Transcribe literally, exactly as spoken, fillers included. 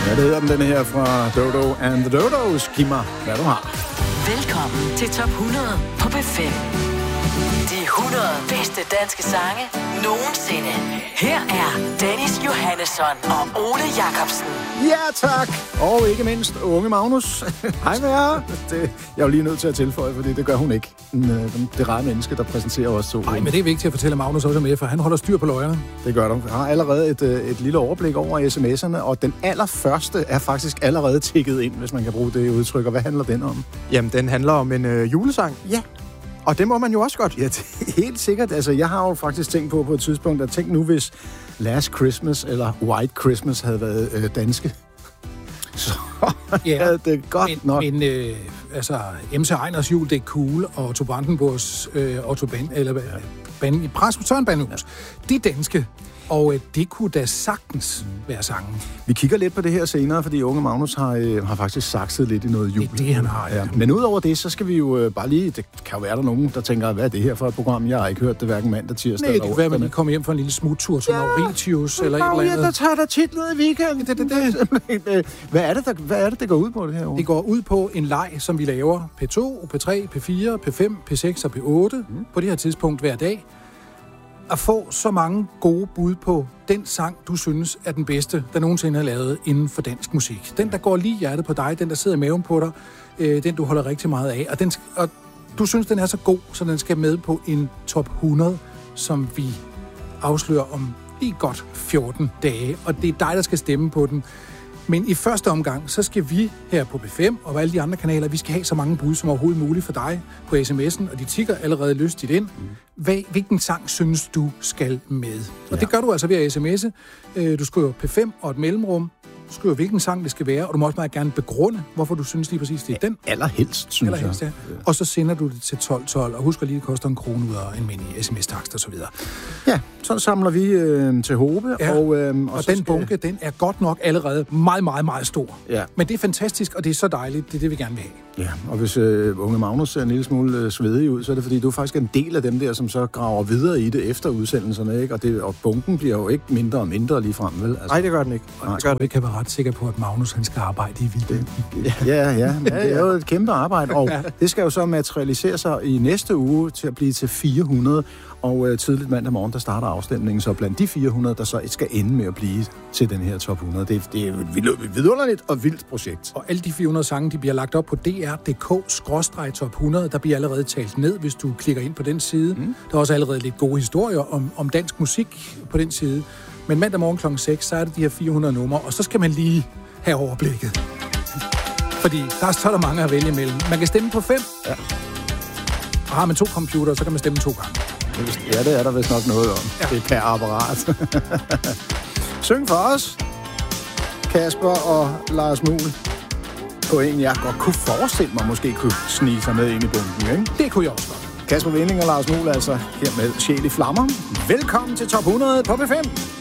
Ja, det hedder den, denne her fra Dodo and the Dodos. Giv mig, hvad du har. Velkommen til top hundrede på B fem. De hundrede bedste danske sange nogensinde. Her er Dennis Johannesson og Ole Jacobsen. Ja, tak. Og ikke mindst unge Magnus. Hej med jer. Det, jeg er jo lige nødt til at tilføje, fordi det gør hun ikke. Den, det rare menneske, der præsenterer os to. Nej, men det er vigtigt at fortælle Magnus også med, for han holder styr på løjerne. Det gør du. Jeg har allerede et, et lille overblik over sms'erne, og den allerførste er faktisk allerede tikket ind, hvis man kan bruge det udtryk. Og hvad handler den om? Jamen, den handler om en øh, julesang. Ja. Og det må man jo også godt. Ja, det er helt sikkert. Altså, jeg har jo faktisk tænkt på på et tidspunkt, at tænk nu, hvis Last Christmas eller White Christmas havde været øh, danske. Så ja, havde det godt men, nok. Men øh, altså, M C Einers jul, det er cool, og Otto Brandenburgs øh, Otto Ban, eller ja. Ban, Pres på Søren Banhus, ja. De er danske. Og øh, det kunne da sagtens være sangen. Vi kigger lidt på det her senere, fordi unge Magnus har, øh, har faktisk sakset lidt i noget jul. Det er det, han har, ja. Ja. Men udover det, så skal vi jo øh, bare lige... Det kan jo være, der nogen, der tænker, hvad er det her for et program? Jeg har ikke hørt det hverken mandag, tirsdag Nej, eller det kan være, at man lige kommer hjem for en lille smuttur til ja. Mauritius eller et eller andet. Ja, der tager der tit noget i weekenden. Det, det, det. Hvad, er det, der, hvad er det, det går ud på det her år? Det går ud på en leg, som vi laver P to, P tre, P fire, P fem, P seks og P otte mm. på det her tidspunkt hver dag. At få så mange gode bud på den sang, du synes er den bedste, der nogensinde er lavet inden for dansk musik. Den, der går lige hjertet på dig, den, der sidder i maven på dig, øh, den, du holder rigtig meget af. Og, den, og du synes, den er så god, så den skal med på en top hundrede, som vi afslører om lige godt fjorten dage. Og det er dig, der skal stemme på den. Men i første omgang, så skal vi her på B fem og alle de andre kanaler, vi skal have så mange bud som overhovedet muligt for dig på sms'en, og de tikker allerede lystigt ind. Hvad, hvilken sang synes du skal med? Og ja. Det gør du altså ved at sms'e. Du skriver P fem og et mellemrum. Du skriver, hvilken sang det skal være, og du må også meget gerne begrunde, hvorfor du synes lige præcis, det er den. Allerhelst, synes Allerhelst, jeg. Ja. Og så sender du det til tolv tolv, og husk at lige, det koster en krone ud af en mini sms-takst og så videre. Ja, så samler vi øh, til Håbe. Ja. Og, øh, og, og den skal... bunke, den er godt nok allerede meget, meget, meget stor. Ja. Men det er fantastisk, og det er så dejligt. Det er det, vi gerne vil have. Ja, og hvis øh, unge Magnus ser en lille smule øh, svedig ud, så er det fordi, du er faktisk en del af dem der, som så graver videre i det efter udsendelserne, ikke? Og, det, og bunken bliver jo ikke mindre og mindre lige frem, vel? Altså, Nej, det gør den ikke. Nej, jeg tror, vi kan være ret sikker på, at Magnus han skal arbejde i weekenden. Ja, ja, ja. Det er jo et kæmpe arbejde, og ja. Det skal jo så materialisere sig i næste uge til at blive til fire hundrede, og øh, tidligt mandag morgen, der starter afstemningen, så blandt de fire hundrede, der så skal ende med at blive til den her top hundrede. Det, det er et vidunderligt og vildt projekt. Og alle de fire hundrede sange, de bliver lagt op på d r punktum d k skråstreg top hundrede. Der bliver allerede talt ned, hvis du klikker ind på den side. Mm. Der er også allerede lidt gode historier om, om dansk musik på den side. Men mandag morgen klokken seks, så er det de her fire hundrede numre, og så skal man lige have overblikket. Fordi der er så der mange at vælge imellem. Man kan stemme på fem, ja. Og har man to computere, så kan man stemme to gange. Ja, det er der vist nok noget om. Ja. Det er per apparat. Syng for os, Kasper og Lars Muhl, på en, jeg godt kunne forestille mig, måske kunne snige sig med ind i bunken, ikke? Det kunne jeg også godt. Kasper Winding og Lars Muhl, altså her med Sjæl i Flammer. Velkommen til top hundrede på B fem.